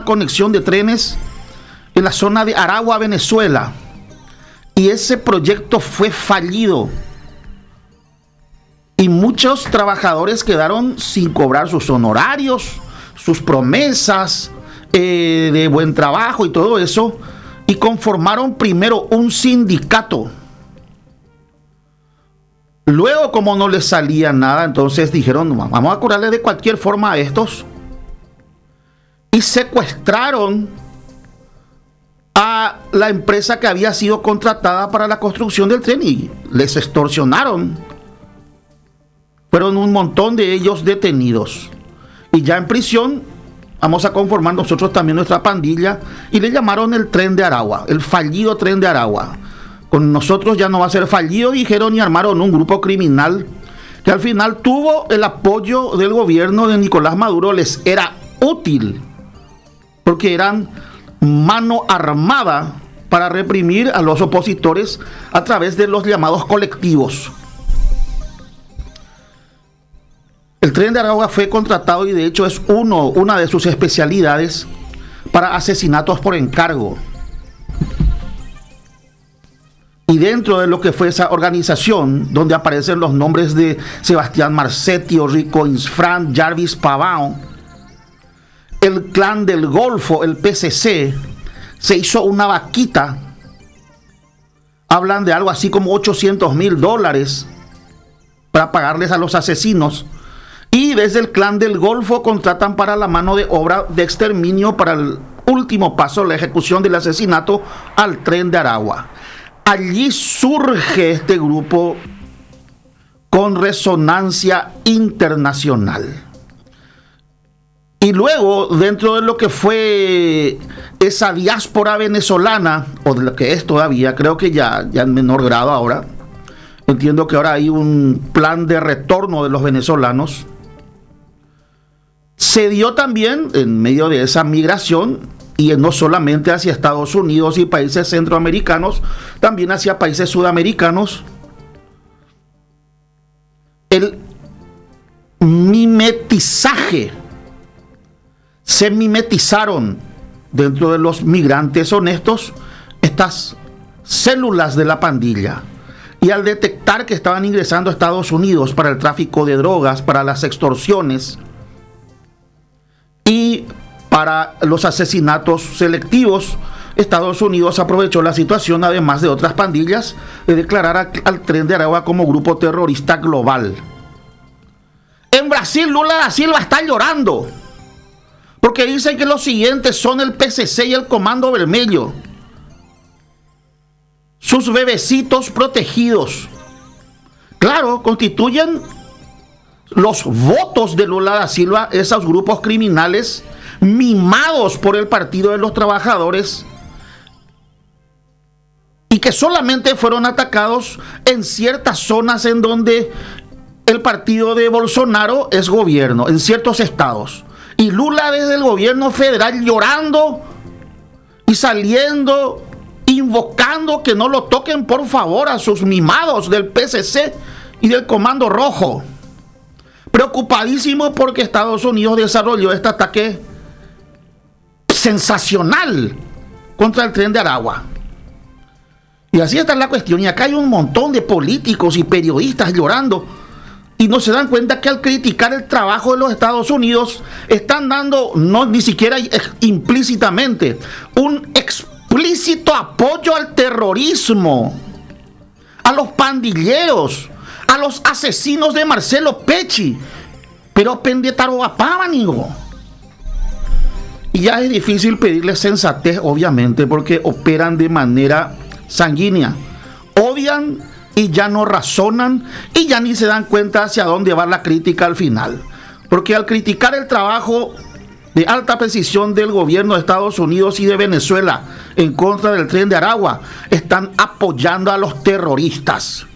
conexión de trenes en la zona de Aragua, Venezuela. Y ese proyecto fue fallido. Y muchos trabajadores quedaron sin cobrar sus honorarios, sus promesas de buen trabajo y todo eso. Y conformaron primero un sindicato. Luego, como no les salía nada, entonces dijeron, vamos a cobrarle de cualquier forma a estos. Y secuestraron a la empresa que había sido contratada para la construcción del tren y les extorsionaron. Fueron un montón de ellos detenidos. Y ya en prisión vamos a conformar nosotros también nuestra pandilla y le llamaron el Tren de Aragua, el fallido Tren de Aragua. Con nosotros ya no va a ser fallido, dijeron, y armaron un grupo criminal que al final tuvo el apoyo del gobierno de Nicolás Maduro. Les era útil porque eran mano armada para reprimir a los opositores a través de los llamados colectivos. El Tren de Aragua fue contratado y de hecho es una de sus especialidades para asesinatos por encargo. Y dentro de lo que fue esa organización, donde aparecen los nombres de Sebastián Marcetti, Rico Insfrán, Jarvis Pavão, el Clan del Golfo, el PCC, se hizo una vaquita. Hablan de algo así como $800,000 para pagarles a los asesinos. Y desde el Clan del Golfo contratan para la mano de obra de exterminio para el último paso, la ejecución del asesinato al Tren de Aragua. Allí surge este grupo con resonancia internacional. Y luego, dentro de lo que fue esa diáspora venezolana, o de lo que es todavía, creo que ya en menor grado ahora, entiendo que ahora hay un plan de retorno de los venezolanos, se dio también en medio de esa migración, y no solamente hacia Estados Unidos y países centroamericanos, también hacia países sudamericanos, el mimetizaje. Se mimetizaron dentro de los migrantes honestos estas células de la pandilla. Y al detectar que estaban ingresando a Estados Unidos para el tráfico de drogas, para las extorsiones y para los asesinatos selectivos, Estados Unidos aprovechó la situación, además de otras pandillas, de declarar al Tren de Aragua como grupo terrorista global. En Brasil, Lula da Silva está llorando porque dicen que los siguientes son el PCC y el Comando Vermelho, sus bebecitos protegidos. Claro, constituyen los votos de Lula da Silva, esos grupos criminales mimados por el Partido de los Trabajadores y que solamente fueron atacados en ciertas zonas en donde el partido de Bolsonaro es gobierno, en ciertos estados. Y Lula desde el gobierno federal llorando y saliendo, invocando que no lo toquen por favor a sus mimados del PCC y del Comando Rojo. Preocupadísimo porque Estados Unidos desarrolló este ataque sensacional contra el Tren de Aragua. Y así está la cuestión. Y acá hay un montón de políticos y periodistas llorando y no se dan cuenta que al criticar el trabajo de los Estados Unidos están dando, no ni siquiera implícitamente, un explícito apoyo al terrorismo, a los pandilleros, a los asesinos de Marcelo Pecci, pero pendetaroapábanigo. Y ya es difícil pedirles sensatez, obviamente, porque operan de manera sanguínea. Odian y ya no razonan y ya ni se dan cuenta hacia dónde va la crítica al final. Porque al criticar el trabajo de alta precisión del gobierno de Estados Unidos y de Venezuela en contra del Tren de Aragua, están apoyando a los terroristas.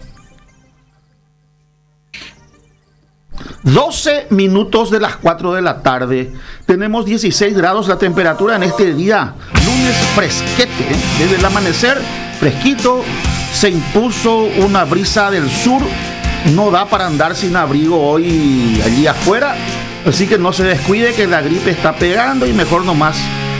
12 minutos de las 4 de la tarde. Tenemos 16 grados la temperatura en este día. Lunes fresquete. Desde el amanecer, fresquito. Se impuso una brisa del sur. No da para andar sin abrigo hoy allí afuera. Así que no se descuide que la gripe está pegando y mejor nomás